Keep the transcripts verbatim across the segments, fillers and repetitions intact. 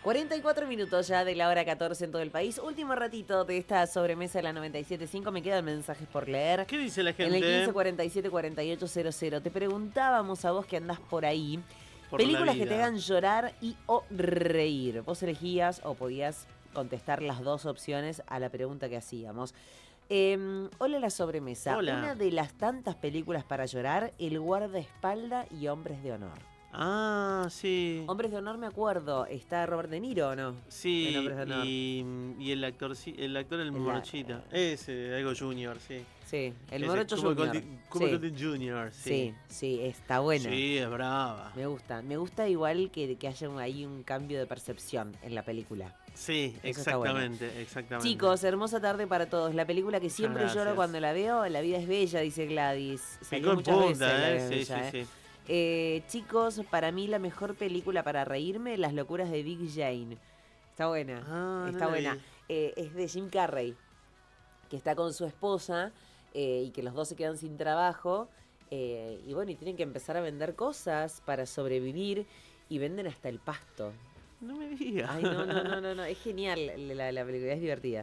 cuarenta y cuatro minutos ya de la hora catorce en todo el país. Último ratito de esta sobremesa de la noventa y siete punto cinco. Me quedan mensajes por leer. ¿Qué dice la gente? En el quince cuarenta y siete cuarenta y ocho cero cero. Te preguntábamos a vos que andás por ahí. Por Películas la que te vida. hagan llorar y o reír. Vos elegías o podías contestar las dos opciones a la pregunta que hacíamos. Eh, hola la sobremesa. Hola. Una de las tantas películas para llorar, El guardaespaldas y Hombres de Honor. Ah, sí. Hombres de Honor me acuerdo. ¿Está Robert De Niro o no? Sí, En Hombres de Honor. y, y el actor, sí, el actor, el El- morochito. Ese, algo Junior, sí. Sí, el Ese, Morocho Cuba Junior. Gooding- Cuba Sí. Gooding Junior, sí. Sí, sí, está buena. Sí, es brava. Me gusta. Me gusta igual que, que haya un- ahí un cambio de percepción en la película. Sí, Eso está bueno. exactamente, exactamente. Chicos, hermosa tarde para todos. La película que Muchas siempre lloro gracias. cuando la veo, La vida es bella, dice Gladys. Salió Picó en muchas punta, veces, La ¿eh? vida es Sí, bella, sí, ¿eh? sí. Eh, chicos, para mí la mejor película para reírme, Las locuras de Big Jane. Está buena, Ah, no está la buena. vi. Eh, es de Jim Carrey, que está con su esposa eh, y que los dos se quedan sin trabajo. eh, y bueno, y tienen que empezar a vender cosas para sobrevivir y venden hasta el pasto. No me digas. Ay, no, no, no, no, no. Es genial la, la película, es divertida.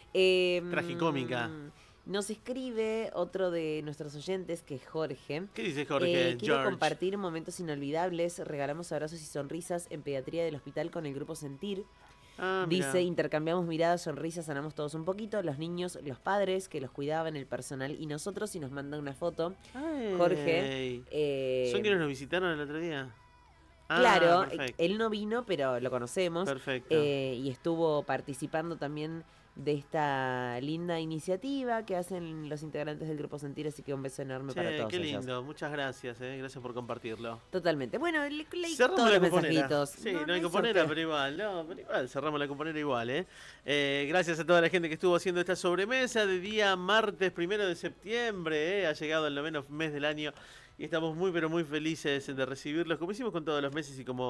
Eh, Tragicómica. Nos escribe otro de nuestros oyentes, que es Jorge. ¿Qué dice Jorge? Eh, quiero George. compartir momentos inolvidables. Regalamos abrazos y sonrisas en pediatría del hospital con el grupo Sentir. Ah, mira. Dice, intercambiamos miradas, sonrisas, sanamos todos un poquito. Los niños, los padres que los cuidaban, el personal y nosotros. Y nos manda una foto. Ay. Jorge. eh, ¿Son quienes nos visitaron el otro día? Ah, Claro, perfecto. él no vino, pero lo conocemos. Perfecto. eh, y estuvo participando también de esta linda iniciativa que hacen los integrantes del Grupo Sentir, así que un beso enorme Che, para todos qué ellos. lindo, muchas gracias, eh. Gracias por compartirlo. Totalmente. Bueno, le- leí Cerramos todos la los cuponera. mensajitos. Sí, no, hay sorteo. cuponera, pero igual, no, pero igual, cerramos la cuponera igual, ¿eh? Eh, Gracias a toda la gente que estuvo haciendo esta sobremesa de día martes primero de septiembre, ¿eh? Ha llegado el noveno mes del año y estamos muy, pero muy felices de recibirlos, como hicimos con todos los meses y como